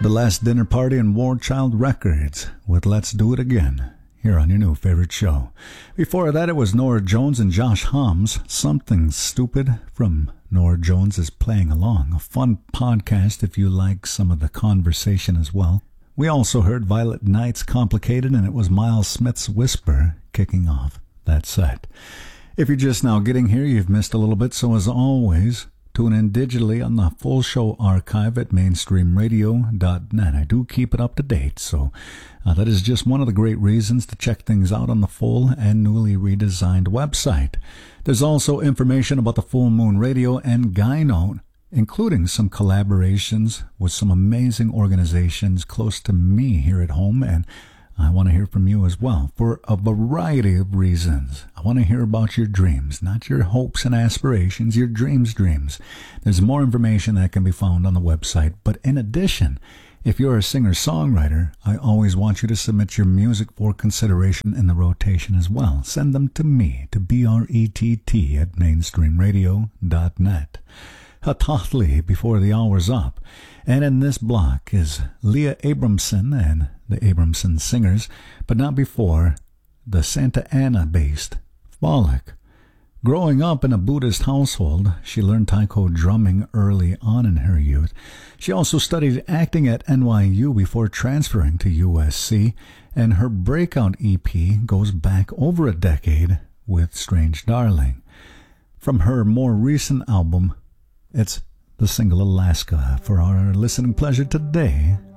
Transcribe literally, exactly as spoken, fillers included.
The Last Dinner Party and War Child Records with Let's Do It Again, here on your new favorite show. Before that, it was Norah Jones and Josh Homm's Something Stupid from Norah Jones is Playing Along, a fun podcast if you like some of the conversation as well. We also heard Violet Knight's Complicated, and it was Miles Smith's Whisper kicking off that set. If you're just now getting here, you've missed a little bit, so as always, tune in digitally on the full show archive at mainstream radio dot net. I do keep it up to date, so uh, that is just one of the great reasons to check things out on the full and newly redesigned website. There's also information about the Full Moon Radio and Guy Note, including some collaborations with some amazing organizations close to me here at home, and I want to hear from you as well for a variety of reasons. I want to hear about your dreams, not your hopes and aspirations, your dreams, dreams. There's more information that can be found on the website. But in addition, if you're a singer-songwriter, I always want you to submit your music for consideration in the rotation as well. Send them to me, to B R E T T at mainstream radio dot net. Hatathli before the hour's up. And in this block is Leah Abramson and the Abramson Singers, but not before the Santa Ana-based Folic. Growing up in a Buddhist household, she learned taiko drumming early on in her youth. She also studied acting at N Y U before transferring to U S C, and her breakout E P goes back over a decade with Strange Darling. From her more recent album, it's the single Alaska for our listening pleasure today